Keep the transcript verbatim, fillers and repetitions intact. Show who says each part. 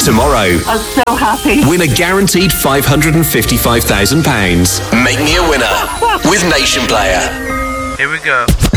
Speaker 1: Tomorrow,
Speaker 2: I'm so happy.
Speaker 1: win a guaranteed five hundred fifty-five thousand pounds. Make me a winner with Nation Player.
Speaker 3: Here we go.